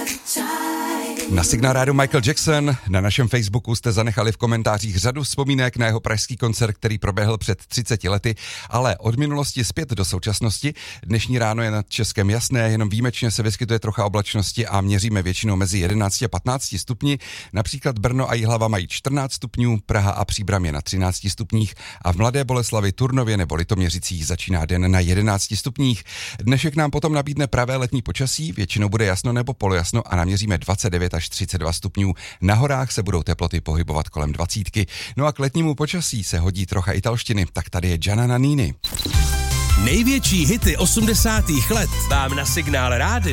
Na Signál Rádiu Michael Jackson. Na našem Facebooku jste zanechali v komentářích řadu vzpomínek na jeho pražský koncert, který proběhl před 30 lety, ale od minulosti zpět do současnosti. Dnešní ráno je nad Českem jasné, jenom výjimečně se vyskytuje trocha oblačnosti a měříme většinou mezi 11 a 15 stupni. Například Brno a Jihlava mají 14 stupňů, Praha a Příbram je na 13 stupních a v Mladé Boleslavi, Turnově nebo Litoměřicích začíná den na 11 stupních. Dnešek nám potom nabídne pravé letní počasí, většinou bude jasno nebo polojasno a naměříme 29 až 32 stupňů. Na horách se budou teploty pohybovat kolem 20. No a k letnímu počasí se hodí trocha italštiny, tak tady je Gianna Nannini. Největší hity 80. let vám na Signál Rádiu